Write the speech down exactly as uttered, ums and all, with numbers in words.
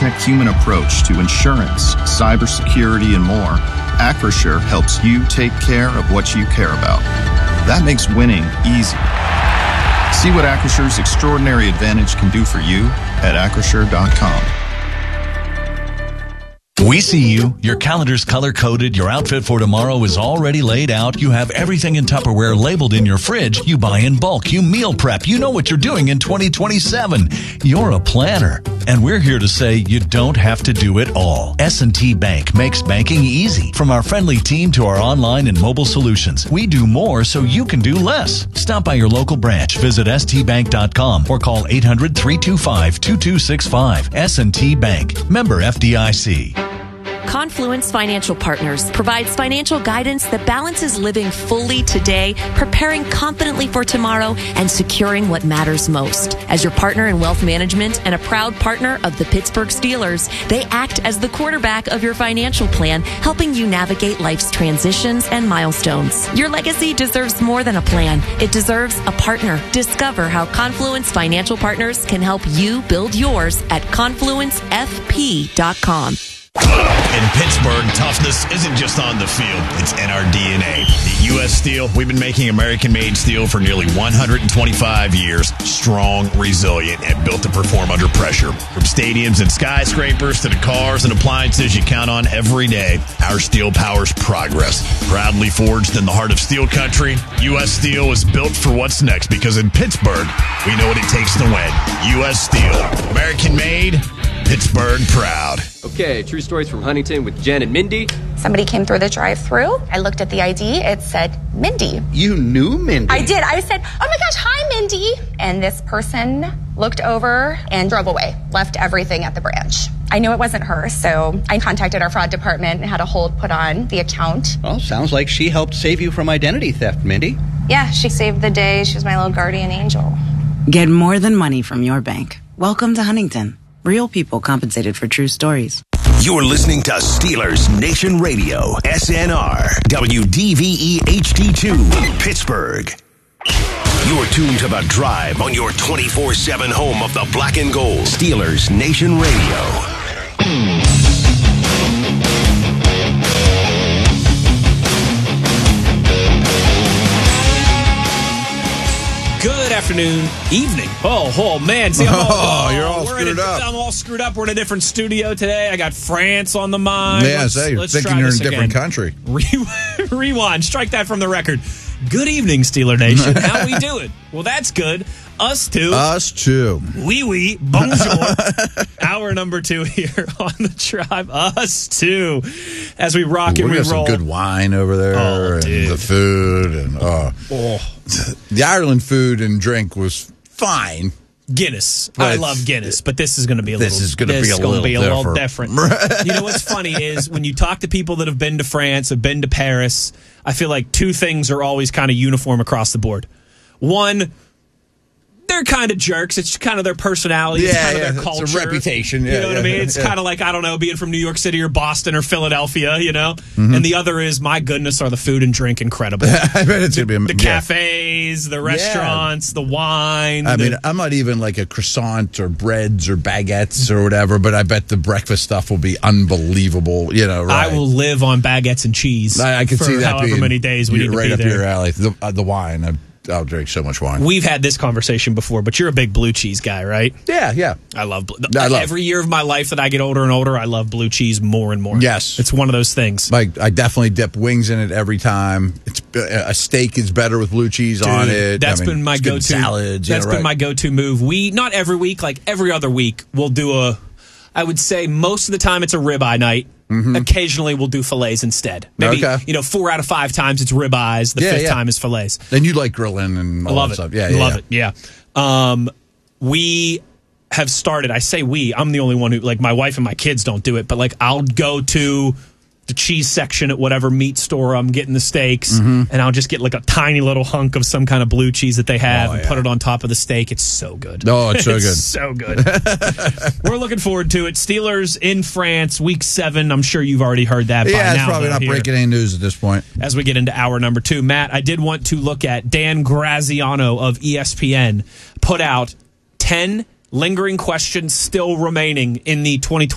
organic human approach to insurance, cybersecurity, and more, Acrisure helps you take care of what you care about. That makes winning easy. See what Acrisure's extraordinary advantage can do for you at acrisure dot com. We see you. Your calendar's color-coded. Your outfit for tomorrow is already laid out. You have everything in Tupperware labeled in your fridge. You buy in bulk. You meal prep. You know what you're doing in twenty twenty-seven. You're a planner. And we're here to say you don't have to do it all. S and T Bank makes banking easy. From our friendly team to our online and mobile solutions, we do more so you can do less. Stop by your local branch. Visit S T bank dot com or call eight hundred, three two five, two two six five. S and T Bank. Member F D I C. Confluence Financial Partners provides financial guidance that balances living fully today, preparing confidently for tomorrow, and securing what matters most. As your partner in wealth management and a proud partner of the Pittsburgh Steelers, they act as the quarterback of your financial plan, helping you navigate life's transitions and milestones. Your legacy deserves more than a plan. It deserves a partner. Discover how Confluence Financial Partners can help you build yours at confluence f p dot com. In Pittsburgh, toughness isn't just on the field, it's in our D N A. At U S Steel, we've been making American-made steel for nearly one hundred twenty-five years. Strong, resilient, and built to perform under pressure. From stadiums and skyscrapers to the cars and appliances you count on every day, our steel powers progress. Proudly forged in the heart of steel country, U S Steel is built for what's next because in Pittsburgh, we know what it takes to win. U S Steel. American-made, Pittsburgh proud. Okay, true stories from Huntington with Jen and Mindy. Somebody came through the drive-thru. I looked at the I D. It said Mindy. You knew Mindy? I did. I said, oh my gosh, hi, Mindy. And this person looked over and drove away, left everything at the branch. I knew it wasn't her, so I contacted our fraud department and had a hold put on the account. Well, sounds like she helped save you from identity theft, Mindy. Yeah, she saved the day. She was my little guardian angel. Get more than money from your bank. Welcome to Huntington. Real people compensated for true stories. You're listening to Steelers Nation Radio, S N R, W D V E H D two, Pittsburgh. You're tuned to The Drive on your twenty-four seven home of the black and gold. Steelers Nation Radio. Good afternoon, evening. Oh, oh man. See, I'm all, oh, you're all we're screwed a, up. I'm all screwed up. We're in a different studio today. I got France on the mind. Yeah, let's, say, you're let's thinking try you're in a this different again. country. Re- Rewind. Strike that from the record. Good evening, Steeler Nation. How we doing? Well, that's good. Us two. Us two. Oui, oui. Bonjour. Hour number two here on the Drive. Us two. As we rock Ooh, and we we got roll. some good wine over there, Oh, and dude. the food, and uh, Oh. the Ireland food and drink was fine. Guinness. But I it's- love Guinness, but this is going to be a This little. is gonna this be a gonna little be a little different. different. You know what's funny is when you talk to people that have been to France, have been to Paris, I feel like two things are always kind of uniform across the board. One, they're kind of jerks. It's kind of their personality. It's Yeah, kind of yeah, their it's a culture. reputation. You Yeah, know what yeah, I mean? It's yeah. kind of like, I don't know, being from New York City or Boston or Philadelphia, you know? Mhm. And the other is, my goodness, are the food and drink incredible. I bet it's going to be The yeah. cafes, the restaurants, the wine. I the, mean, I'm not even like a croissant or breads or baguettes or whatever, but I bet the breakfast stuff will be unbelievable. You know, right? I will live on baguettes and cheese. I, I could for see that however being many days we you're need to right be up there. your alley. The, uh, the wine, I, I'll drink so much wine. We've had this conversation before, but you're a big blue cheese guy, right? Yeah, yeah. I love blue. I love- Every year of my life that I get older and older, I love blue cheese more and more. Yes. It's one of those things. Like I definitely dip wings in it every time. It's a steak is better with blue cheese Dude, on it. That's I mean, been my it's good go-to. salads. you That's know, been right. my go-to move. We not every week, like every other week, we'll do a. I would say most of the time it's a ribeye night. Mm-hmm. Occasionally we'll do fillets instead. Maybe Okay. you know four out of five times it's ribeyes. The Yeah, fifth yeah. time is fillets. Then you like grilling and all I love that it. stuff. Yeah, yeah, love yeah. it. Yeah. Um, we have started. I say we. I'm the only one who like my wife and my kids don't do it. But like I'll go to the cheese section at whatever meat store I'm getting the steaks, Mhm. and I'll just get like a tiny little hunk of some kind of blue cheese that they have Oh, and yeah. put it on top of the steak. It's so good. Oh, it's so good. So good. We're looking forward to it. Steelers in France, week seven. I'm sure you've already heard that by Yeah, it's now. probably though, not here. breaking any news at this point. As we get into hour number two, Matt, I did want to look at Dan Graziano of E S P N put out ten lingering questions still remaining in the twenty